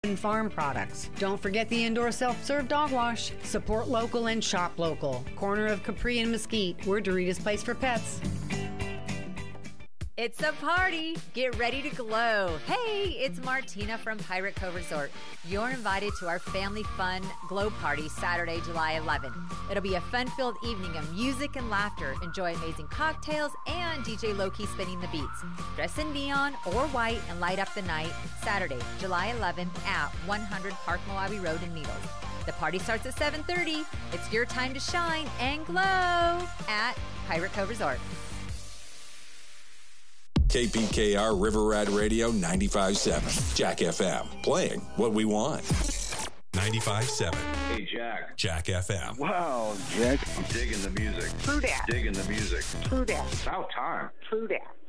and farm products. Don't forget the indoor self-serve dog wash. Support local and shop local. Corner of Capri and Mesquite. We're Dorita's Place for Pets. It's a party. Get ready to glow. Hey, it's Martina from Pirate Cove Resort. You're invited to our family fun glow party Saturday, July 11th. It'll be a fun-filled evening of music and laughter. Enjoy amazing cocktails and DJ Loki spinning the beats. Dress in neon or white and light up the night Saturday, July 11th at 100 Park Moabi Road in Needles. The party starts at 7:30. It's your time to shine and glow at Pirate Cove Resort. KPKR River Rat Radio 95.7. Jack FM. Playing what we want. 95.7. Hey, Jack. Jack FM. Wow, Jack. I'm digging the music. True that. Digging the music. True that. It's about time. True that.